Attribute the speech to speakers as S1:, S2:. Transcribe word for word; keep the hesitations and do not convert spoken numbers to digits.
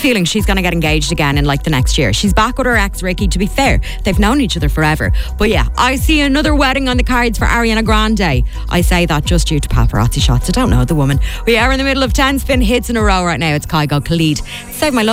S1: feeling she's going to get engaged again in like the next year. She's back with her ex Ricky. To be fair, they've known each other forever. But yeah, I see another wedding on the cards for Ariana Grande. I say that just due to paparazzi shots. I don't know the woman. We are in the middle of ten spin hits in a row right now. It's Kygo Khalid. Save My Love.